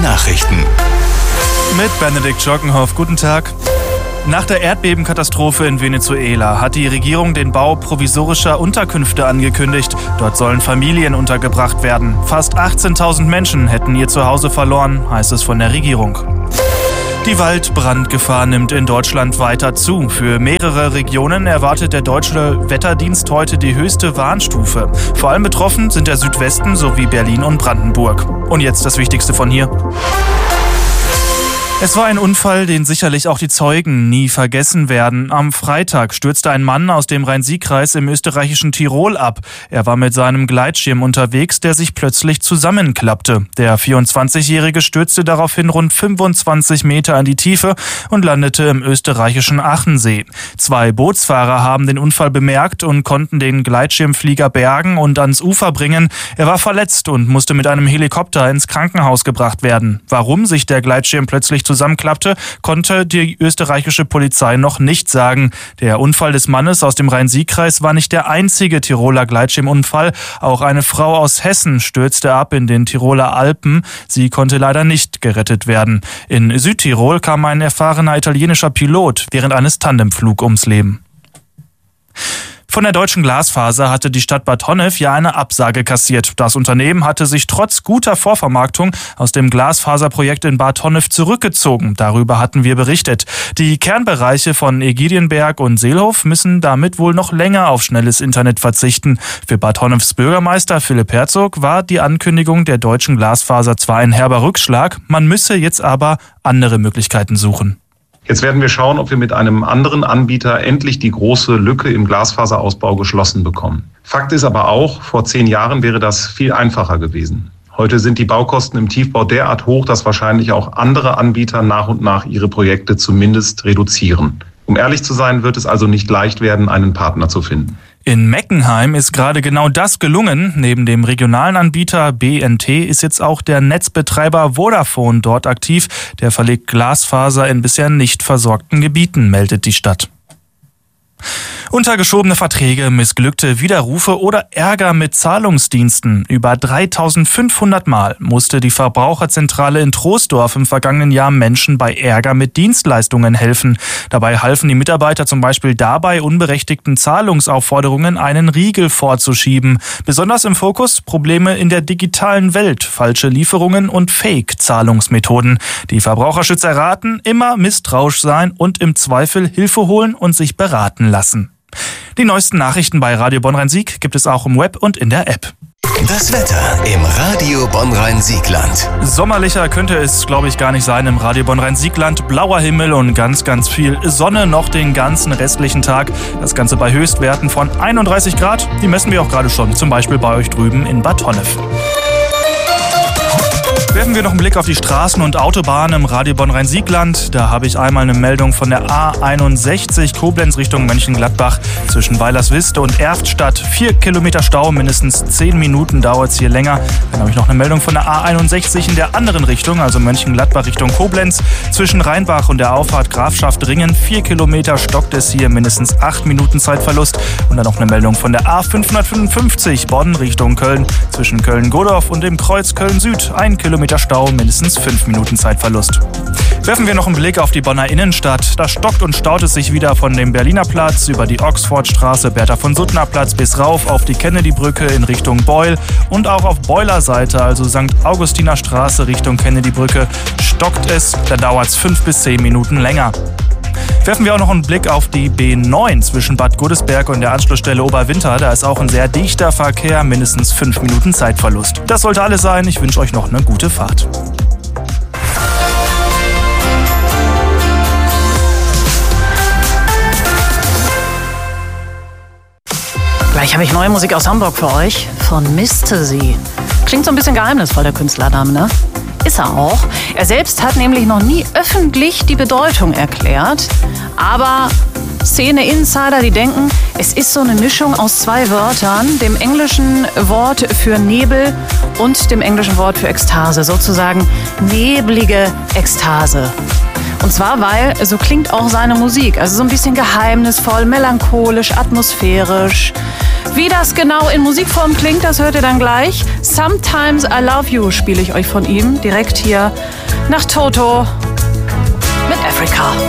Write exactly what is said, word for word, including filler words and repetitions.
Nachrichten. Mit Benedikt Schockenhoff. Guten Tag. Nach der Erdbebenkatastrophe in Venezuela hat die Regierung den Bau provisorischer Unterkünfte angekündigt. Dort sollen Familien untergebracht werden. Fast achtzehntausend Menschen hätten ihr Zuhause verloren, heißt es von der Regierung. Die Waldbrandgefahr nimmt in Deutschland weiter zu. Für mehrere Regionen erwartet der Deutsche Wetterdienst heute die höchste Warnstufe. Vor allem betroffen sind der Südwesten sowie Berlin und Brandenburg. Und jetzt das Wichtigste von hier. Es war ein Unfall, den sicherlich auch die Zeugen nie vergessen werden. Am Freitag stürzte ein Mann aus dem Rhein-Sieg-Kreis im österreichischen Tirol ab. Er war mit seinem Gleitschirm unterwegs, der sich plötzlich zusammenklappte. Der vierundzwanzigjährige stürzte daraufhin rund fünfundzwanzig Meter in die Tiefe und landete im österreichischen Achensee. Zwei Bootsfahrer haben den Unfall bemerkt und konnten den Gleitschirmflieger bergen und ans Ufer bringen. Er war verletzt und musste mit einem Helikopter ins Krankenhaus gebracht werden. Warum sich der Gleitschirm plötzlich zusammenklappte, konnte die österreichische Polizei noch nicht sagen. Der Unfall des Mannes aus dem Rhein-Sieg-Kreis war nicht der einzige Tiroler Gleitschirmunfall. Auch eine Frau aus Hessen stürzte ab in den Tiroler Alpen. Sie konnte leider nicht gerettet werden. In Südtirol kam ein erfahrener italienischer Pilot während eines Tandemflugs ums Leben. Von der Deutschen Glasfaser hatte die Stadt Bad Honnef ja eine Absage kassiert. Das Unternehmen hatte sich trotz guter Vorvermarktung aus dem Glasfaserprojekt in Bad Honnef zurückgezogen. Darüber hatten wir berichtet. Die Kernbereiche von Ägidienberg und Seelhof müssen damit wohl noch länger auf schnelles Internet verzichten. Für Bad Honnefs Bürgermeister Philipp Herzog war die Ankündigung der Deutschen Glasfaser zwar ein herber Rückschlag, man müsse jetzt aber andere Möglichkeiten suchen. Jetzt werden wir schauen, ob wir mit einem anderen Anbieter endlich die große Lücke im Glasfaserausbau geschlossen bekommen. Fakt ist aber auch, vor zehn Jahren wäre das viel einfacher gewesen. Heute sind die Baukosten im Tiefbau derart hoch, dass wahrscheinlich auch andere Anbieter nach und nach ihre Projekte zumindest reduzieren. Um ehrlich zu sein, wird es also nicht leicht werden, einen Partner zu finden. In Meckenheim ist gerade genau das gelungen. Neben dem regionalen Anbieter B N T ist jetzt auch der Netzbetreiber Vodafone dort aktiv. Der verlegt Glasfaser in bisher nicht versorgten Gebieten, meldet die Stadt. Untergeschobene Verträge, missglückte Widerrufe oder Ärger mit Zahlungsdiensten. Über dreitausendfünfhundert Mal musste die Verbraucherzentrale in Troisdorf im vergangenen Jahr Menschen bei Ärger mit Dienstleistungen helfen. Dabei halfen die Mitarbeiter zum Beispiel dabei, unberechtigten Zahlungsaufforderungen einen Riegel vorzuschieben. Besonders im Fokus Probleme in der digitalen Welt, falsche Lieferungen und Fake-Zahlungsmethoden. Die Verbraucherschützer raten, immer misstrauisch sein und im Zweifel Hilfe holen und sich beraten lassen. Die neuesten Nachrichten bei Radio Bonn-Rhein-Sieg gibt es auch im Web und in der App. Das Wetter im Radio Bonn-Rhein-Siegland. Sommerlicher könnte es, glaube ich, gar nicht sein im Radio Bonn-Rhein-Siegland. Blauer Himmel und ganz, ganz viel Sonne noch den ganzen restlichen Tag. Das Ganze bei Höchstwerten von einunddreißig Grad. Die messen wir auch gerade schon, zum Beispiel bei euch drüben in Bad Honnef. Werfen wir noch einen Blick auf die Straßen und Autobahnen im Radio Bonn-Rhein-Siegland. Da habe ich einmal eine Meldung von der A einundsechzig Koblenz Richtung Mönchengladbach zwischen Weilerswiste und Erftstadt. Vier Kilometer Stau, mindestens zehn Minuten dauert es hier länger. Dann habe ich noch eine Meldung von der A einundsechzig in der anderen Richtung, also Mönchengladbach Richtung Koblenz. Zwischen Rheinbach und der Auffahrt Grafschaft-Ringen. Vier Kilometer stockt es hier, mindestens acht Minuten Zeitverlust. Und dann noch eine Meldung von der A fünfhundertfünfundfünfzig Bonn Richtung Köln. Zwischen Köln-Godorf und dem Kreuz Köln-Süd. Ein Kilometer Stau, mindestens fünf Minuten Zeitverlust. Werfen wir noch einen Blick auf die Bonner Innenstadt. Da stockt und staut es sich wieder von dem Berliner Platz über die Oxfordstraße, Bertha von Suttner Platz bis rauf auf die Kennedy-Brücke in Richtung Beul und auch auf Beuler Seite, also Sankt Augustiner Straße Richtung Kennedy-Brücke, stockt es. Da dauert es fünf bis zehn Minuten länger. Werfen wir auch noch einen Blick auf die B neun zwischen Bad Godesberg und der Anschlussstelle Oberwinter. Da ist auch ein sehr dichter Verkehr, mindestens fünf Minuten Zeitverlust. Das sollte alles sein. Ich wünsche euch noch eine gute Fahrt. Gleich habe ich neue Musik aus Hamburg für euch von Mister Sie. Klingt so ein bisschen geheimnisvoll, der Künstlername, ne? Ist er auch. Er selbst hat nämlich noch nie öffentlich die Bedeutung erklärt. Aber Szene-Insider, die denken, es ist so eine Mischung aus zwei Wörtern, dem englischen Wort für Nebel und dem englischen Wort für Ekstase. Sozusagen neblige Ekstase. Und zwar, weil so klingt auch seine Musik. Also so ein bisschen geheimnisvoll, melancholisch, atmosphärisch. Wie das genau in Musikform klingt, das hört ihr dann gleich. Sometimes I Love You spiele ich euch von ihm direkt hier nach Toto mit Africa.